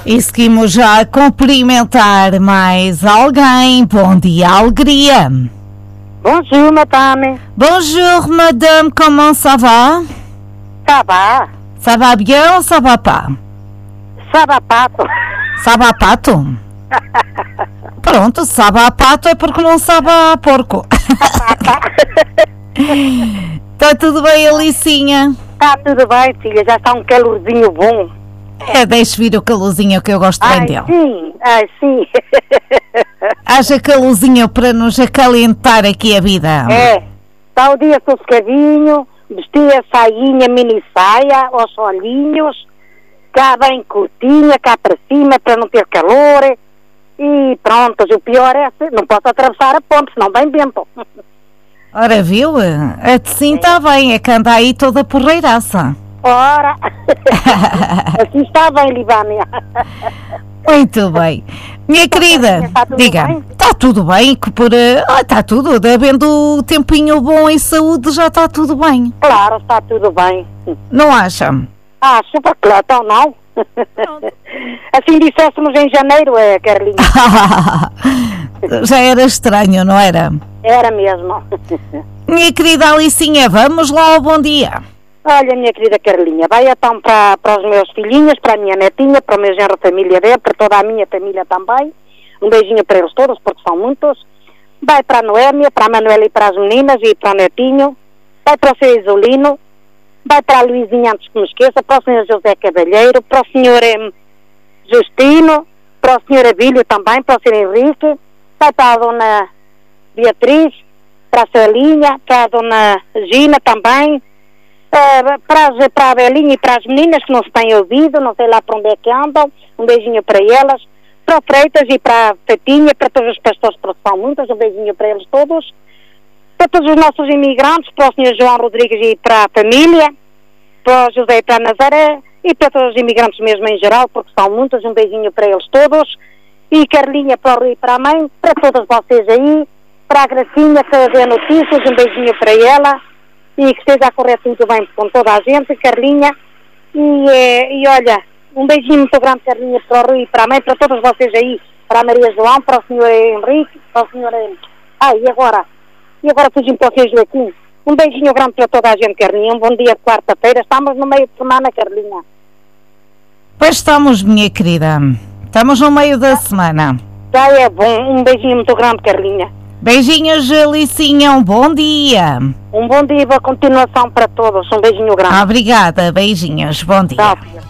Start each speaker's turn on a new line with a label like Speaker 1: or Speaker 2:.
Speaker 1: E seguimos já a cumprimentar mais alguém. Bom dia, alegria.
Speaker 2: Bonjour, madame.
Speaker 1: Bonjour, madame, comment ça va?
Speaker 2: Ça va?
Speaker 1: Ça va bien ou ça va pas?
Speaker 2: Ça va, pato.
Speaker 1: Sabe a pato? Pronto, sabe a pato é porque não sabe a porco. Está tudo bem, Alicinha?
Speaker 2: Está tudo bem, filha. Já está um calorzinho bom.
Speaker 1: É, deixe vir o calorzinho que eu gosto bem dele.
Speaker 2: Sim.
Speaker 1: Haja calorzinho para nos acalentar aqui a vida.
Speaker 2: É. Está o dia sossegadinho, vestir a sainha, mini saia, aos olhinhos, cá bem curtinha, cá para cima, para não ter calor. E pronto, o pior é que não posso atravessar a ponte, senão bem vento.
Speaker 1: Ora, viu? Assim está bem, é que anda aí toda porreiraça.
Speaker 2: Ora, assim está bem, Libânia.
Speaker 1: Muito bem. Minha querida,
Speaker 2: está tudo
Speaker 1: diga,
Speaker 2: bem?
Speaker 1: está tudo bem, que por... está tudo, havendo tempinho bom e saúde, já está tudo bem.
Speaker 2: Claro, está tudo bem.
Speaker 1: Não acha?
Speaker 2: Super claro, então não. Assim dissessemos em janeiro, Carlinhos.
Speaker 1: Já era estranho, não era?
Speaker 2: Era mesmo.
Speaker 1: Minha querida Alicinha, vamos lá ao bom dia.
Speaker 2: Olha, minha querida Carlinha, vai então para os meus filhinhos, para a minha netinha, para o meu genro família dele, para toda a minha família também. Um beijinho para eles todos, porque são muitos. Vai para a Noémia, para a Manuela e para as meninas e para o netinho. Vai para o seu Isolino. Vai para a Luizinha, antes que me esqueça, para o senhor José Cavalheiro, para o senhor Justino, para o senhor Abílio também, para o senhor Henrique. Vai para a dona Beatriz, para a Celinha, para a dona Gina também. Para a Belinha e para as meninas que não se têm ouvido, não sei lá para onde é que andam, um beijinho para elas, para o Freitas e para a Petinha, para todos os pastores, porque são muitos, um beijinho para eles todos, para todos os nossos imigrantes, para o Sr. João Rodrigues e para a família, para o José e para a Nazaré, e para todos os imigrantes mesmo em geral, porque são muitos, um beijinho para eles todos, e Carlinha para o Rui e para a mãe, para todas vocês aí, para a Gracinha que dê notícias, um beijinho para ela, e que esteja a correr tudo bem com toda a gente, Carlinha. E olha, um beijinho muito grande, Carlinha, para o Rui e para a mãe, para todos vocês aí, para a Maria João, para o senhor Henrique, para o senhor... E agora fugindo para o senhor Joaquim. Um beijinho grande para toda a gente, Carlinha. Um bom dia de quarta-feira. Estamos no meio de semana, Carlinha.
Speaker 1: Pois estamos, minha querida. Estamos no meio da semana.
Speaker 2: Já é bom. Um beijinho muito grande, Carlinha.
Speaker 1: Beijinhos, Alicinha, um bom dia.
Speaker 2: Um bom dia e boa continuação para todos. Um beijinho grande.
Speaker 1: Obrigada, beijinhos, bom dia.
Speaker 2: Tchau, filha.